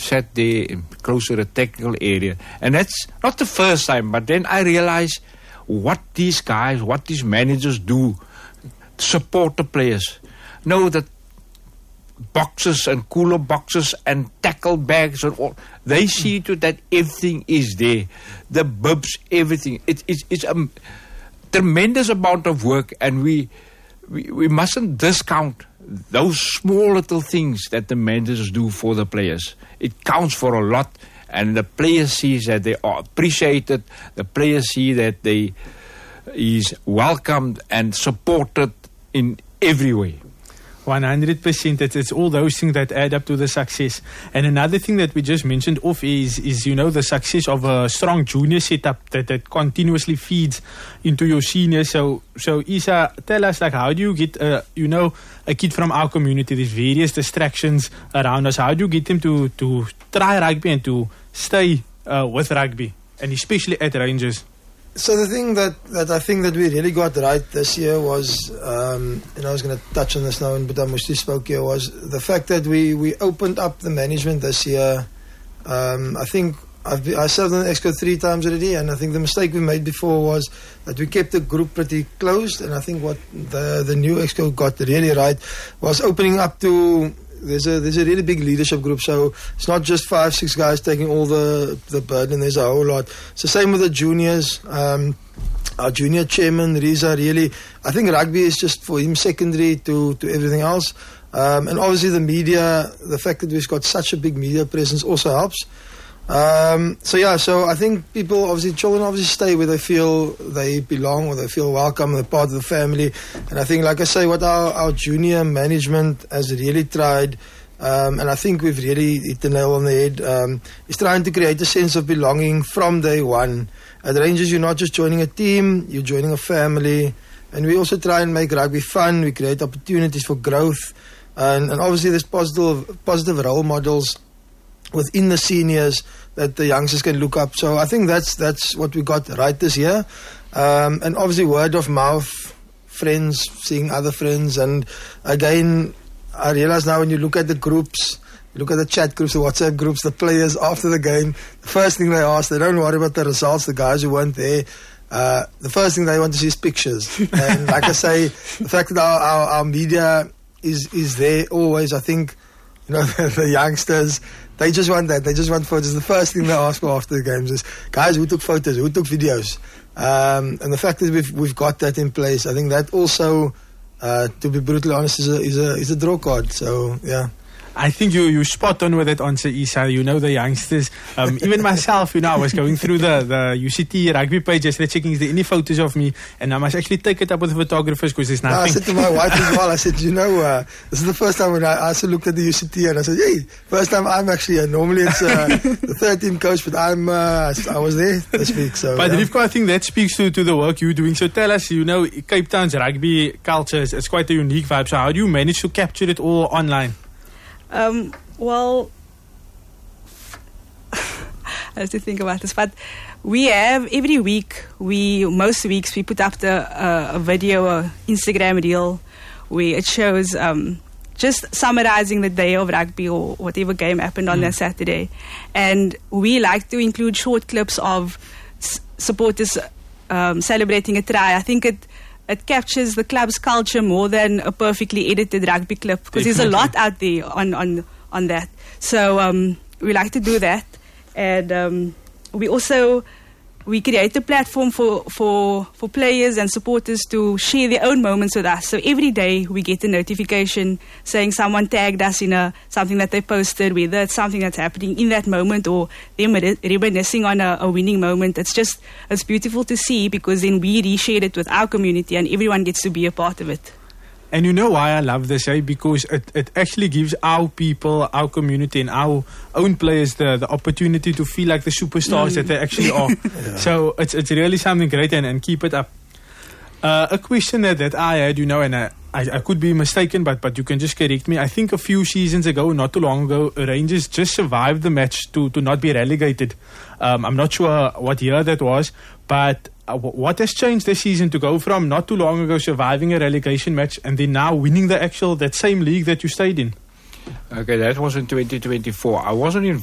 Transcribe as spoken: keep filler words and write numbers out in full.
sat there close to the technical area. And that's not the first time, but then I realized what these guys, what these managers do to support the players. Know that boxes and cooler boxes and tackle bags and all, they see to that everything is there. The bibs, everything. It, it, it's a tremendous amount of work, and we, we we mustn't discount those small little things that the managers do for the players. It counts for a lot, and the players see that they are appreciated. The players see that they is welcomed and supported in every way. one hundred percent. It's, it's all those things that add up to the success. And another thing that we just mentioned off is, is you know, the success of a strong junior setup that, that continuously feeds into your seniors. So, so Isa, tell us, like, how do you get, uh, you know, a kid from our community, there's various distractions around us. How do you get them to, to try rugby and to stay uh, with rugby, and especially at Rangers? So the thing that, that I think that we really got right this year was, um, and I was going to touch on this now when Butamushti spoke here, was the fact that we, we opened up the management this year. Um, I think I've been, I served on the Exco three times already, and I think the mistake we made before was that we kept the group pretty closed, and I think what the, the new Exco got really right was opening up to... There's a there's a really big leadership group, so it's not just five, six guys taking all the, the burden. There's a whole lot. It's the same with the juniors. Um, our junior chairman, Riza, really, I think rugby is just for him secondary to, to everything else. Um, and obviously the media, the fact that we've got such a big media presence also helps. Um, so yeah, so I think people, obviously, children obviously stay where they feel they belong or they feel welcome, they're part of the family. And I think, like I say, what our, our junior management has really tried, um, and I think we've really hit the nail on the head, um, is trying to create a sense of belonging from day one. At Rangers, you're not just joining a team, you're joining a family. And we also try and make rugby fun, we create opportunities for growth. And, and obviously there's positive, positive role models within the seniors that the youngsters can look up. So I think that's that's what we got right this year. Um, and obviously word of mouth, friends seeing other friends. And again, I realize now when you look at the groups, you look at the chat groups, the WhatsApp groups, the players after the game, the first thing they ask, they don't worry about the results, the guys who weren't there. Uh, the first thing they want to see is pictures. And like I say, the fact that our, our, our media is, is there always, I think, you know, the, the youngsters, they just want that. They just want photos. The first thing they ask for after the games is, guys, who took photos? Who took videos? Um, and the fact that we've we've got that in place, I think that also, uh, to be brutally honest, is a is a is a draw card. So yeah. I think you you spot on with that answer, Isa. You know the youngsters. Um, even myself, you know, I was going through the, the U C T rugby page yesterday, checking is there any photos of me, and I must actually take it up with the photographers because there's nothing. No, I said to my wife as well, I said, you know, uh, this is the first time when I also looked at the U C T and I said, hey, first time I'm actually here. Normally it's uh, the third team coach, but I'm uh, I was there this week. So, but yeah. Rivko, I think that speaks to, to the work you're doing. So tell us, you know, Cape Town's rugby culture is it's quite a unique vibe. So how do you manage to capture it all online? Um, well, I have to think about this, but we have every week, we most weeks we put up the uh, a video, a Instagram reel, where it shows um, just summarizing the day of rugby or whatever game happened on mm. that Saturday, and we like to include short clips of s- supporters um, celebrating a try. I think it. It captures the club's culture more than a perfectly edited rugby clip, because there's a lot out there on, on, on that. So um, we like to do that. And um, we also, we create a platform for, for, for players and supporters to share their own moments with us. So every day we get a notification saying someone tagged us in a something that they posted, whether it's something that's happening in that moment or them reminiscing on a, a winning moment. It's just, it's beautiful to see, because then we reshare it with our community and everyone gets to be a part of it. And you know why I love this, eh? Because it, it actually gives our people, our community and our own players the, the opportunity to feel like the superstars mm. that they actually are. Yeah. So it's it's really something great, and, and keep it up. Uh, a question that, that I had, you know, and I, I, I could be mistaken, but, but you can just correct me. I think a few seasons ago, not too long ago, Rangers just survived the match to, to not be relegated. Um, I'm not sure what year that was, but uh, what has changed this season to go from not too long ago surviving a relegation match and then now winning the actual, that same league that you stayed in? Okay, that was in twenty twenty-four. I wasn't in